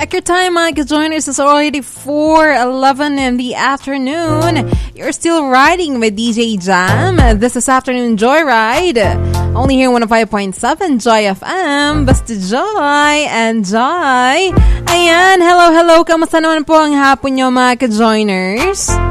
Check your time, my joiners. It's already 4:11 in the afternoon. You're still riding with DJ Jam. This is Afternoon Joyride. Only here 105.7 Joy FM. Basta Joy and Joy. Ayan, hello. Kamusta naman po ang hapon nyo, mga ka-joiners?